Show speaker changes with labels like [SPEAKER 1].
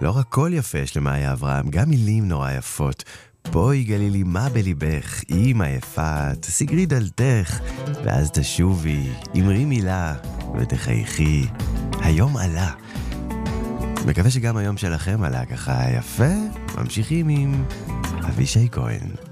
[SPEAKER 1] לא רק קול יפה יש למאיה אברהם, גם מילים נורא יפות. בואי גלי לי מה בליבך, אמא יפה, תסגרי דלתך, ואז תשובי, אמרי מילה, ותחייכי. היום עלה. מקווה שגם היום שלכם עלה ככה יפה. ממשיכים עם אבישי כהן.